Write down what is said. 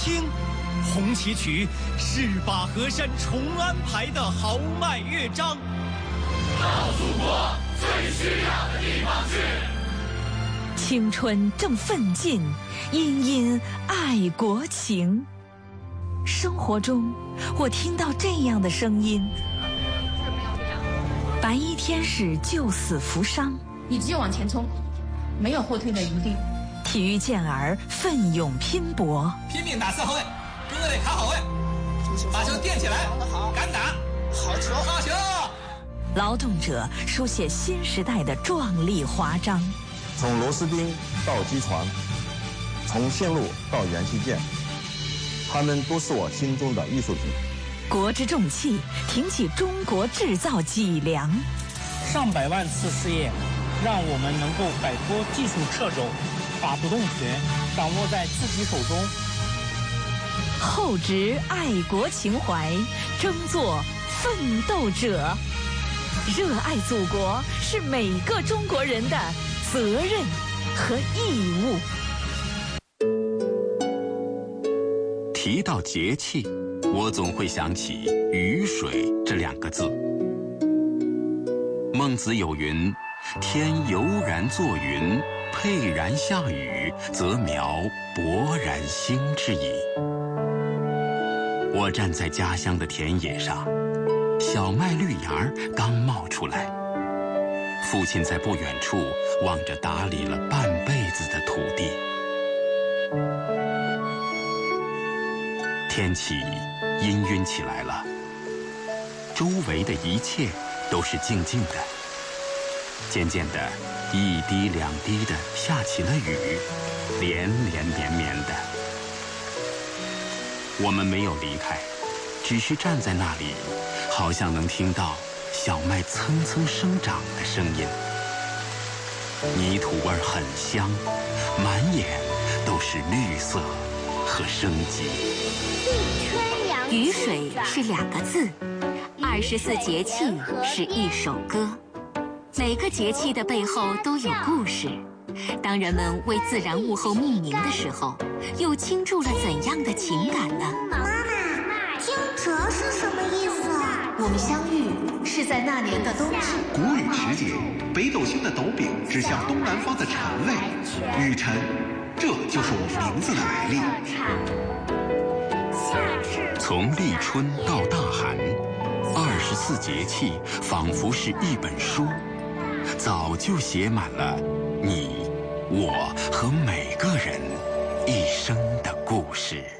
听，红旗曲是把河山重安排的豪迈乐章。 到祖国最需要的地方去。 青春正奋进，殷殷爱国情。生活中，我听到这样的声音：白衣天使救死扶伤， 你只有往前冲，没有后退的余地。 体育健儿奋勇拼搏， 拼命打四后卫，哥得卡好位，把球垫起来，敢打，好球，好球！ 劳动者书写新时代的壮丽华章。 从螺丝钉到机床，从线路到元器件，它们都是我心中的艺术品。 国之重器，挺起中国制造脊梁。 上百万次试验，让我们能够摆脱技术掣肘，把主动权掌握在自己手中。 厚植爱国情怀，争做奋斗者。热爱祖国是每个中国人的责任和义务。 提到节气，我总会想起雨水这两个字。孟子有云：天悠然作云，沛然下雨，则苗勃然兴之矣。我站在家乡的田野上，小麦绿芽儿刚冒出来，父亲在不远处望着打理了半辈子的土地。天气氤氲起来了，周围的一切都是静静的。渐渐的，一滴两滴的下起了雨，连连绵绵的。我们没有离开，只是站在那里，好像能听到小麦蹭蹭生长的声音。泥土味儿很香，满眼都是绿色和生机。 雨水是两个字，24节气是一首歌。每个节气的背后都有故事。当人们为自然物候命名的时候，又倾注了怎样的情感呢？ 妈妈，惊蛰是什么意思？ 我们相遇是在那年的冬至。 谷雨时节，北斗星的斗柄指向东南方的辰位，雨辰，这就是我们名字的来历。 从立春到大寒，24节气仿佛是一本书，早就写满了你、我和每个人一生的故事。